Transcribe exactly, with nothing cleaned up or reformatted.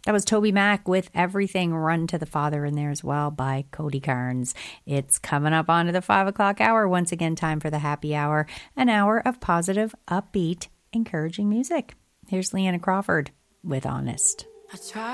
That was Toby Mac with Everything, Run to the Father in there as well by Cody Carnes. It's coming up onto the five o'clock hour. Once again, time for the happy hour, an hour of positive, upbeat, encouraging music. Here's Leanna Crawford with Honest. I try